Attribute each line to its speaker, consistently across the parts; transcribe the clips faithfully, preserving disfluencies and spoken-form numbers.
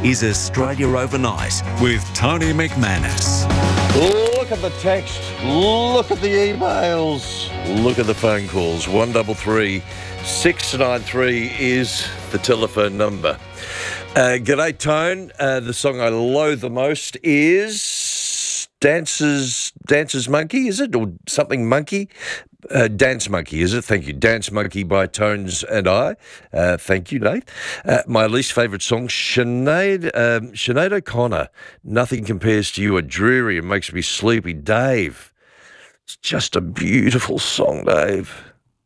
Speaker 1: is Australia Overnight with Tony McManus.
Speaker 2: Look at the text, look at the emails, look at the phone calls. one double three six nine three is the telephone number. Uh, g'day, Tone. Uh, the song I loathe the most is Dance's Dance's Monkey, is it? Or something Monkey? Uh, Dance Monkey, is it? Thank you. Dance Monkey by Tones and I. Uh, thank you, Nate. Uh, my least favourite song, Sinead, um, Sinead O'Connor, Nothing Compares to You, a dreary and makes me sleepy. Dave, it's just a beautiful song, Dave.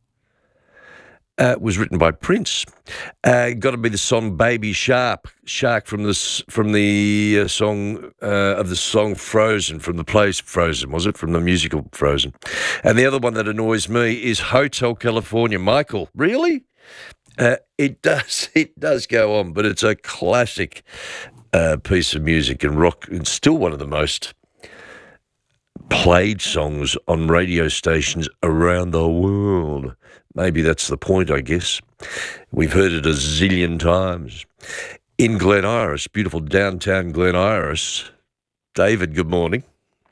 Speaker 2: Uh, it was written by Prince. Uh, got to be the song "Baby Shark," Shark from the from the uh, song uh, of the song Frozen, from the play Frozen, was it? From the musical Frozen. And the other one that annoys me is Hotel California. Michael, really? Uh, it does, it does go on, but it's a classic uh, piece of music and rock. It's still one of the most played songs on radio stations around the world. Maybe that's the point, I guess. We've heard it a zillion times. In Glen Iris, beautiful downtown Glen Iris. David, good morning.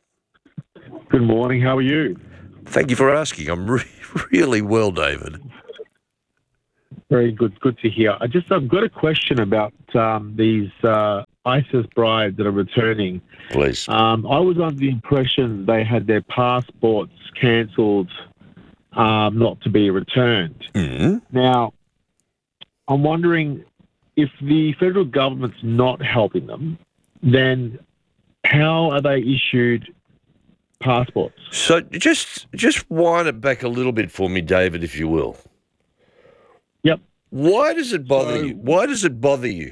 Speaker 3: Good morning. How are you?
Speaker 2: Thank you for asking. I'm re- really well, David.
Speaker 3: Very good. Good to hear. I just I've got a question about um, these uh, ISIS brides that are returning.
Speaker 2: Please.
Speaker 3: Um, I was under the impression they had their passports cancelled, um, not to be returned.
Speaker 2: Mm-hmm.
Speaker 3: Now, I'm wondering if the federal government's not helping them, then how are they issued passports?
Speaker 2: So just just wind it back a little bit for me, David, if you will.
Speaker 3: Yep.
Speaker 2: Why does it bother
Speaker 3: So-
Speaker 2: you? Why does it bother you?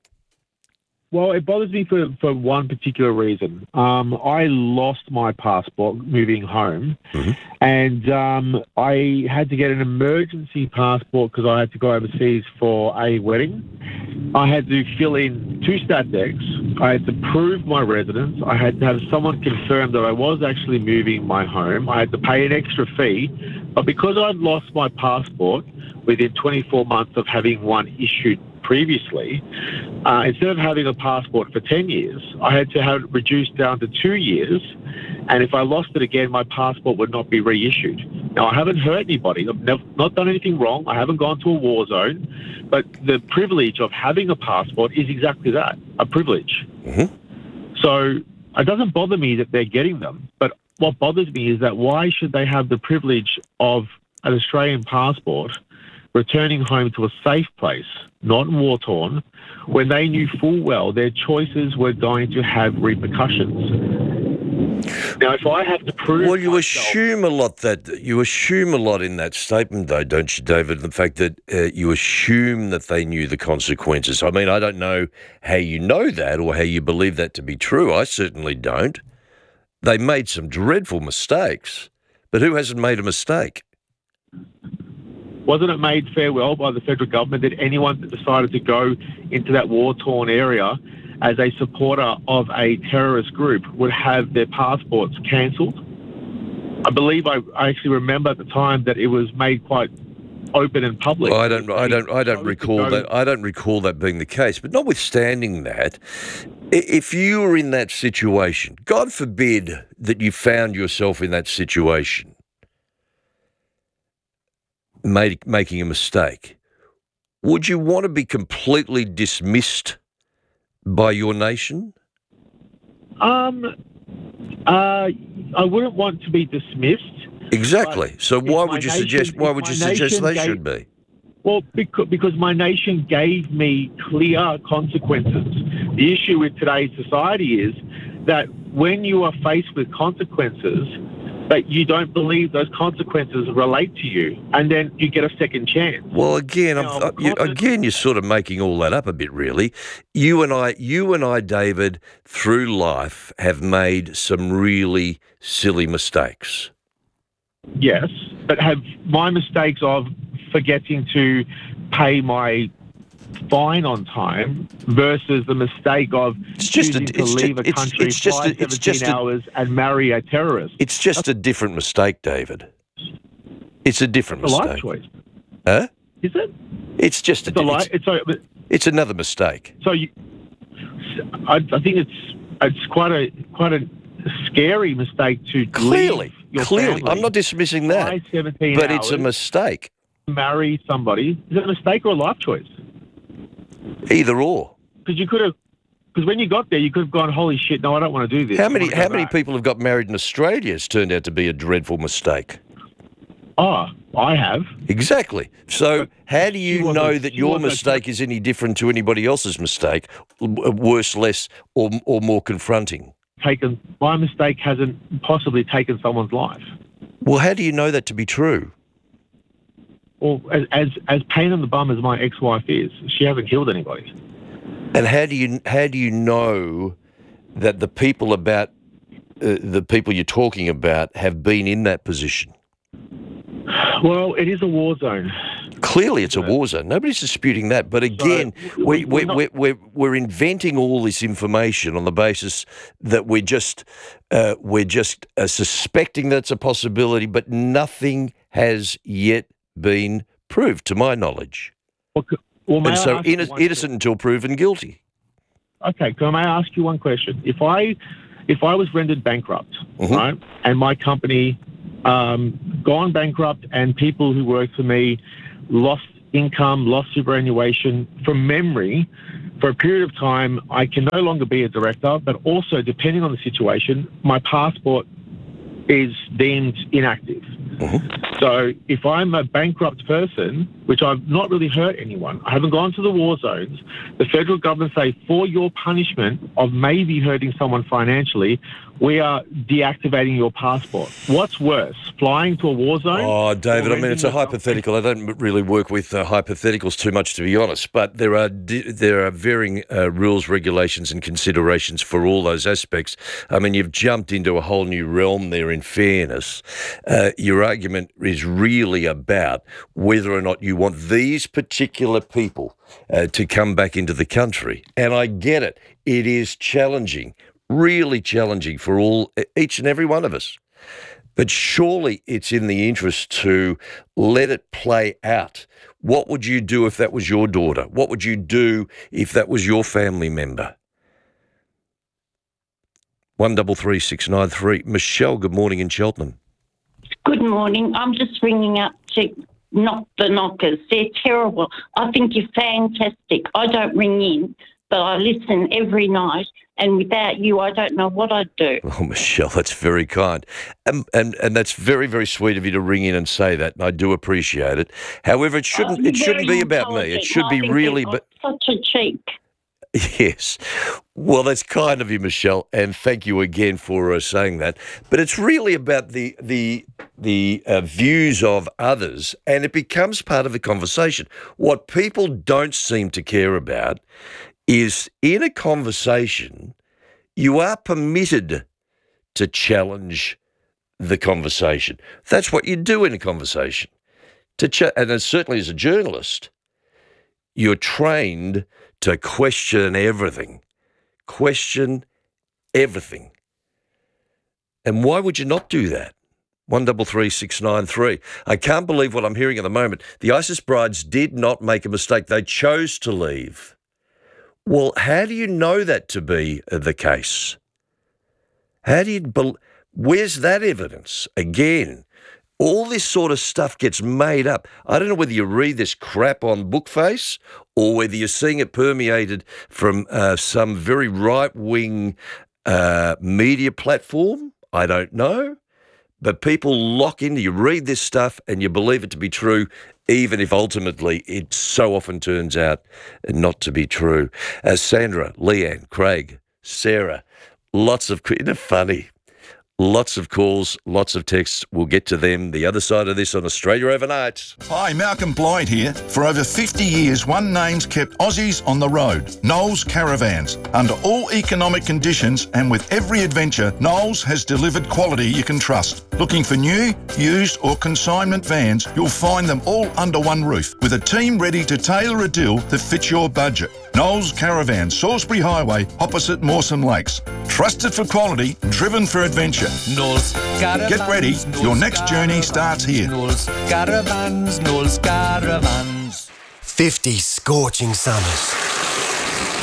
Speaker 3: Well, it bothers me for, for one particular reason. Um, I lost my passport moving home,
Speaker 2: Mm-hmm.
Speaker 3: and um, I had to get an emergency passport because I had to go overseas for a wedding. I had to fill in two stat decks. I had to prove my residence. I had to have someone confirm that I was actually moving my home. I had to pay an extra fee. But because I'd lost my passport within twenty-four months of having one issued previously, uh, instead of having a passport for ten years, I had to have it reduced down to two years. And if I lost it again, my passport would not be reissued. Now, I haven't hurt anybody. I've never, not done anything wrong. I haven't gone to a war zone. But the privilege of having a passport is exactly that, a privilege.
Speaker 2: Mm-hmm.
Speaker 3: So it doesn't bother me that they're getting them. But what bothers me is that why should they have the privilege of an Australian passport returning home to a safe place, not war-torn, when they knew full well their choices were going to have repercussions. Now, if I have to prove
Speaker 2: Well, you
Speaker 3: myself,
Speaker 2: assume a lot that you assume a lot in that statement, though, don't you, David? The fact that uh, you assume that they knew the consequences. I mean, I don't know how you know that or how you believe that to be true. I certainly don't. They made some dreadful mistakes, but who hasn't made a mistake?
Speaker 3: wasn't it made farewell by the federal government that anyone that decided to go into that war-torn area as a supporter of a terrorist group would have their passports cancelled? I believe I, I actually remember at the time that it was made quite open and public.
Speaker 2: Well, I don't, I don't, I don't
Speaker 3: Chose to
Speaker 2: recall
Speaker 3: go-
Speaker 2: that. I don't recall that being the case. But notwithstanding that, i- if you were in that situation, God forbid that you found yourself in that situation, made, making a mistake, would you want to be completely dismissed by your nation?
Speaker 3: Um, uh, I wouldn't want to be dismissed.
Speaker 2: Exactly.
Speaker 3: But
Speaker 2: So
Speaker 3: if
Speaker 2: why
Speaker 3: my
Speaker 2: would you
Speaker 3: nation-
Speaker 2: suggest? Why
Speaker 3: if
Speaker 2: would
Speaker 3: my
Speaker 2: you suggest
Speaker 3: nation
Speaker 2: they
Speaker 3: gave-
Speaker 2: should be?
Speaker 3: Well, because, because my nation gave me clear consequences. The issue with today's society is that when you are faced with consequences, that you don't believe those consequences relate to you, and then you get a second chance.
Speaker 2: Well, again, I'm,
Speaker 3: Now,
Speaker 2: uh, you,
Speaker 3: because-
Speaker 2: again, you're sort of making all that up a bit, really. You and I, you and I, David, through life, have made some really silly mistakes.
Speaker 3: Yes, but have my mistakes of forgetting to pay my fine on time versus the mistake of
Speaker 2: It's just a-
Speaker 3: choosing to
Speaker 2: it's ju-
Speaker 3: leave a
Speaker 2: it's-
Speaker 3: country,
Speaker 2: it's just a-
Speaker 3: fly
Speaker 2: it's
Speaker 3: seventeen
Speaker 2: just a-
Speaker 3: hours and marry a terrorist.
Speaker 2: It's just a different mistake, David. It's a different
Speaker 3: It's a life
Speaker 2: mistake.
Speaker 3: choice,
Speaker 2: Huh?
Speaker 3: is it?
Speaker 2: It's just a.
Speaker 3: It's a
Speaker 2: di-
Speaker 3: life.
Speaker 2: It's,
Speaker 3: It's, so, but-
Speaker 2: it's another mistake.
Speaker 3: so you, I, I think it's it's quite a quite a scary mistake to
Speaker 2: Clearly,
Speaker 3: leave your
Speaker 2: clearly.
Speaker 3: family
Speaker 2: I'm not dismissing that,
Speaker 3: by seventeen
Speaker 2: but it's a
Speaker 3: hours,
Speaker 2: mistake.
Speaker 3: marry somebody. Is it a mistake or a life choice?
Speaker 2: Either or.
Speaker 3: Because you could have, because when you got there, you could have gone, holy shit, no, I don't want to do this.
Speaker 2: How
Speaker 3: I
Speaker 2: many
Speaker 3: want to go
Speaker 2: how many
Speaker 3: back.
Speaker 2: people have got married in Australia? It's turned out to be a dreadful mistake.
Speaker 3: Oh, I have.
Speaker 2: Exactly. So how do you
Speaker 3: She wasn't-
Speaker 2: know that
Speaker 3: she
Speaker 2: your
Speaker 3: wasn't-
Speaker 2: mistake is any different to anybody else's mistake, w- worse, less, or or more confronting?
Speaker 3: Taken my mistake hasn't possibly taken someone's life.
Speaker 2: Well, how do you know that to be true?
Speaker 3: Well, as as, as pain in the bum as my ex-wife is, she hasn't killed anybody.
Speaker 2: And how do you how do you know that the people about uh, the people you're talking about have been in that position?
Speaker 3: Well, it is a war zone.
Speaker 2: Clearly, it's a war zone. Nobody's disputing that. But again,
Speaker 3: we-
Speaker 2: we,
Speaker 3: we're
Speaker 2: we,
Speaker 3: not-
Speaker 2: we're, we're, we're inventing all this information on the basis that we're just uh, we're just uh, suspecting that's a possibility, but nothing has yet been proved, to my knowledge.
Speaker 3: Well, c- well, may
Speaker 2: And
Speaker 3: I
Speaker 2: so,
Speaker 3: ask you
Speaker 2: inno-
Speaker 3: one
Speaker 2: innocent until proven guilty.
Speaker 3: Okay, can I ask you one question? If I if I was rendered bankrupt,
Speaker 2: Mhm.
Speaker 3: right, and my company um, gone bankrupt and people who worked for me lost income, lost superannuation, from memory, for a period of time, I can no longer be a director, but also, depending on the situation, my passport is deemed inactive. So if I'm a bankrupt person, which I've not really hurt anyone, I haven't gone to the war zones, the federal government say, for your punishment of maybe hurting someone financially, we are deactivating your passport. What's worse, flying to a war zone?
Speaker 2: Oh, David,
Speaker 3: or
Speaker 2: I mean, it's a
Speaker 3: renting yourself-
Speaker 2: hypothetical. I don't really work with uh, hypotheticals too much, to be honest, but there are di- there are varying uh, rules, regulations and considerations for all those aspects. I mean, you've jumped into a whole new realm there, in fairness. Uh, your argument is really about whether or not you want these particular people uh, to come back into the country. And I get it. It is challenging, really challenging for all, each and every one of us. But surely it's in the interest to let it play out. What would you do if that was your daughter? What would you do if that was your family member? One double three six nine three. Michelle, good morning in Cheltenham.
Speaker 4: Good morning. I'm just ringing up to knock the knockers. They're terrible. I think you're fantastic. I don't ring in, but I listen every night, and without you, I don't know what I'd do.
Speaker 2: Oh, Michelle, that's very kind. And, and and that's very, very sweet of you to ring in and say that, and I do appreciate it. However, it shouldn't
Speaker 4: Oh, you're
Speaker 2: it shouldn't
Speaker 4: very
Speaker 2: be about me. It
Speaker 4: intelligent,
Speaker 2: should
Speaker 4: and I
Speaker 2: be
Speaker 4: think
Speaker 2: really...
Speaker 4: they've
Speaker 2: but
Speaker 4: got such a cheek.
Speaker 2: Yes. Well, that's kind of you, Michelle, and thank you again for uh, saying that. But it's really about the the the uh, views of others, and it becomes part of the conversation. What people don't seem to care about is, in a conversation, you are permitted to challenge the conversation. That's what you do in a conversation. To ch- and then certainly as a journalist, you're trained to question everything. Question everything. And why would you not do that? One double three six nine three. I can't believe what I'm hearing at the moment. The ISIS brides did not make a mistake. They chose to leave. Well, how do you know that to be the case? How do you... Be- Where's that evidence? Again, all this sort of stuff gets made up. I don't know whether you read this crap on Bookface or whether you're seeing it permeated from uh, some very right-wing uh, media platform. I don't know. But people lock into, you read this stuff and you believe it to be true, even if ultimately it so often turns out not to be true. Uh, Sandra, Leanne, Craig, Sarah, lots of, isn't it funny? Lots of calls, lots of texts. We'll get to them the other side of this on Australia Overnight.
Speaker 5: Hi, Malcolm Blyde here. For over fifty years, one name's kept Aussies on the road, Knowles Caravans. Under all economic conditions and with every adventure, Knowles has delivered quality you can trust. Looking for new, used or consignment vans, you'll find them all under one roof with a team ready to tailor a deal that fits your budget. Knowles Caravan, Salisbury Highway, opposite Mawson Lakes. Trusted for quality, driven for adventure.
Speaker 6: Knowles Caravans.
Speaker 5: Get ready,
Speaker 6: Knowles
Speaker 5: your next journey starts here.
Speaker 6: Knowles Caravans, Knowles Caravans.
Speaker 7: fifty scorching summers.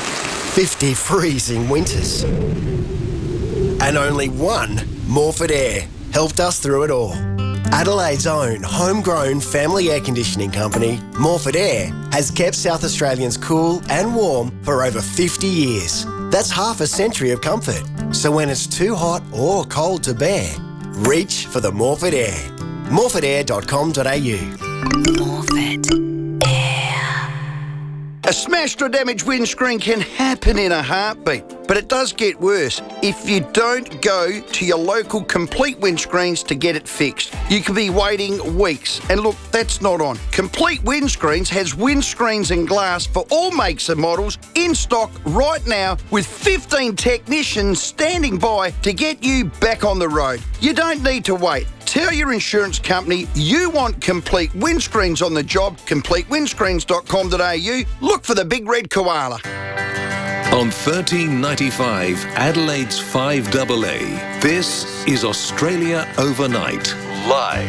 Speaker 7: fifty freezing winters. And only one Morford Air helped us through it all. Adelaide's own homegrown family air conditioning company, Morford Air, has kept South Australians cool and warm for over fifty years. That's half a century of comfort. So when it's too hot or cold to bear, reach for the Morford Air. morford air dot com dot a u.
Speaker 8: Morford Air.
Speaker 9: A smashed or damaged windscreen can happen in a heartbeat, but it does get worse if you don't go to your local Complete Windscreens to get it fixed. You could be waiting weeks, and look, that's not on. Complete Windscreens has windscreens and glass for all makes and models in stock right now, with fifteen technicians standing by to get you back on the road. You don't need to wait. Tell your insurance company you want Complete Windscreens on the job. complete windscreens dot com dot a u. Look for the big red koala.
Speaker 1: On thirteen ninety-five, Adelaide's five double A, this is Australia Overnight, live.